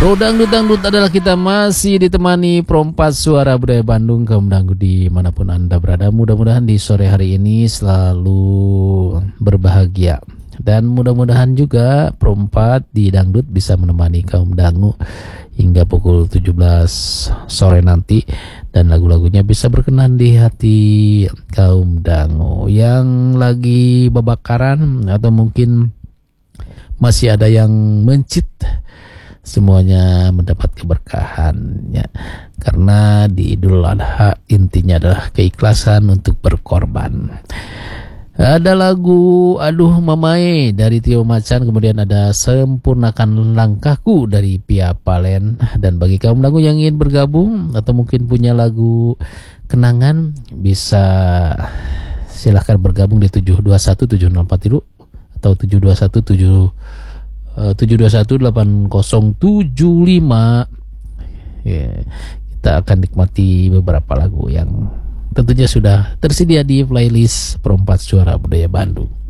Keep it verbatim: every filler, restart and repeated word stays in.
Bro Dangdut Dangdut adalah kita masih ditemani perempat suara budaya Bandung, kaum dangdut dimanapun Anda berada. Mudah-mudahan di sore hari ini selalu berbahagia. Dan mudah-mudahan juga perempat di dangdut bisa menemani kaum dangu hingga pukul tujuh belas sore nanti. Dan lagu-lagunya bisa berkenan di hati kaum dangu yang lagi babakaran atau mungkin masih ada yang mencit. Semuanya mendapat keberkahannya, karena di Idul Adha intinya adalah keikhlasan untuk berkorban. Ada lagu Aduh Mamae dari Tio Macan, kemudian ada Sempurnakan Langkahku dari Pia Palen. Dan bagi kaum lagu yang ingin bergabung atau mungkin punya lagu kenangan, bisa silahkan bergabung di tujuh dua satu tujuh nol empat tiga atau tujuh dua satu tujuh tujuh dua satu delapan nol tujuh lima. Ya, kita akan nikmati beberapa lagu yang tentunya sudah tersedia di playlist Perempat Suara Budaya Bandung.